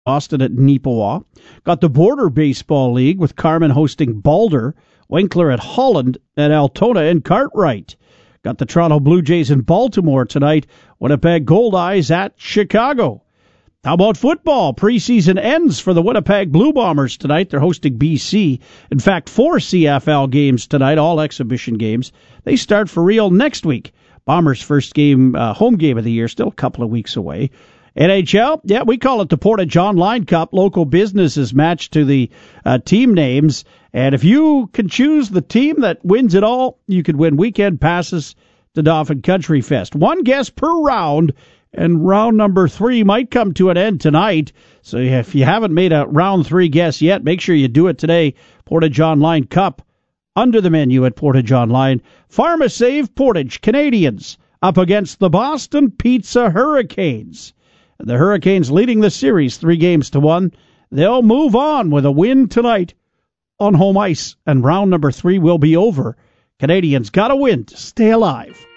Austin at Neepawa. Got the Border Baseball League with Carman hosting Balder, Winkler at Holland, and Altona and Cartwright. Got the Toronto Blue Jays in Baltimore tonight. Winnipeg Goldeyes at Chicago. How about football? Preseason ends for the Winnipeg Blue Bombers tonight. They're hosting BC. In fact, 4 CFL games tonight, all exhibition games. They start for real next week. Bombers' first game, home game of the year, still a couple of weeks away. NHL, yeah, we call it the Portage Online Cup. Local businesses match to the team names. And if you can choose the team that wins it all, you could win weekend passes to Dauphin Country Fest. One guest per round, and round number 3 might come to an end tonight. So if you haven't made a round 3 guess yet, make sure you do it today. Portage Online Cup under the menu at Portage Online. PharmaSave Portage Canadians up against the Boston Pizza Hurricanes. The Hurricanes leading the series 3-1. They'll move on with a win tonight on home ice, and round number 3 will be over. Canadians got to win to stay alive.